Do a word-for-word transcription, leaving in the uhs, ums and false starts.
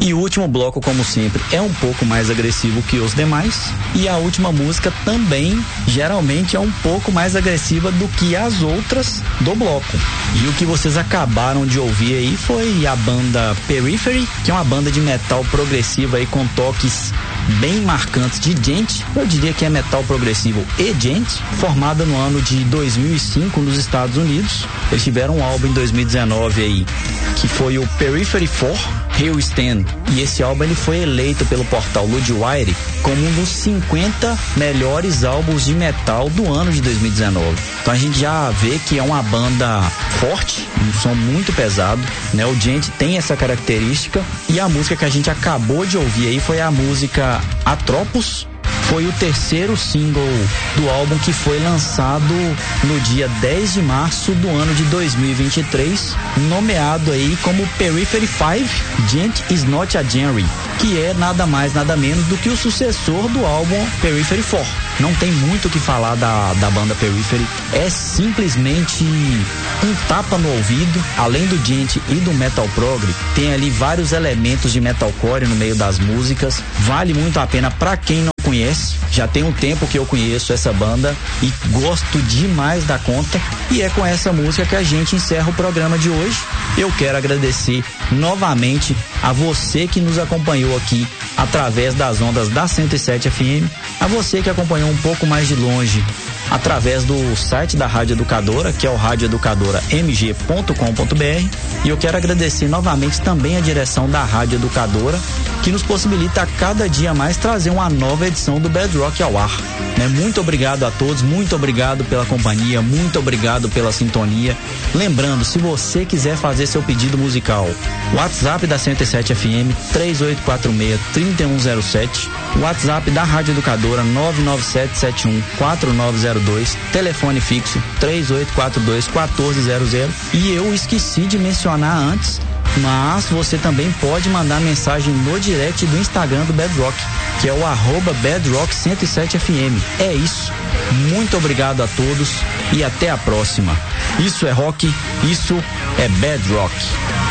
E o último bloco, como sempre, é um pouco mais agressivo que os demais. E a última música também, geralmente, é um pouco mais agressiva do que as outras do bloco. E o que vocês acabaram de ouvir aí foi a banda Periphery, que é uma banda de metal progressivo aí com toques bem marcantes de djent. Eu diria que é metal progressivo e djent, formada no ano de dois mil e cinco nos Estados Unidos. Eles tiveram um álbum em dois mil e dezenove aí, que foi o Periphery quatro, Hill Stand, e esse álbum ele foi eleito pelo portal Ludwire como um dos cinquenta melhores álbuns de metal do ano de dois mil e dezenove. Então a gente já vê que é uma banda forte, um som muito pesado, né? O djent tem essa característica, e a música que a gente acabou de ouvir aí foi a música Atropos. Foi o terceiro single do álbum, que foi lançado no dia dez de março do ano de dois mil e vinte e três, nomeado aí como Periphery cinco, Djent is Not a Genre, que é nada mais, nada menos do que o sucessor do álbum Periphery quatro. Não tem muito o que falar da, da banda Periphery, é simplesmente um tapa no ouvido. Além do djent e do metal progre, tem ali vários elementos de metalcore no meio das músicas. Vale muito a pena pra quem não conhece. Já tem um tempo que eu conheço essa banda e gosto demais da conta, e é com essa música que a gente encerra o programa de hoje. Eu quero agradecer novamente a você que nos acompanhou aqui através das ondas da cento e sete F M, a você que acompanhou um pouco mais de longe através do site da Rádio Educadora, que é o rádio educadora m g ponto com ponto b r, e eu quero agradecer novamente também a direção da Rádio Educadora, que nos possibilita a cada dia mais trazer uma nova edição do Bad Rock ao ar, né? Muito obrigado a todos, muito obrigado pela companhia, muito obrigado pela sintonia. Lembrando, se você quiser fazer seu pedido musical, WhatsApp da cento e sete F M três oito quatro seis, três um zero sete, WhatsApp da Rádio Educadora nove nove sete sete um quatro nove zero dois, telefone fixo três oito quatro dois um quatro zero zero. E eu esqueci de mencionar antes, mas você também pode mandar mensagem no direct do Instagram do Bad Rock, que é o arroba Bad Rock cento e sete F M. É isso. Muito obrigado a todos e até a próxima. Isso é rock, isso é Bad Rock.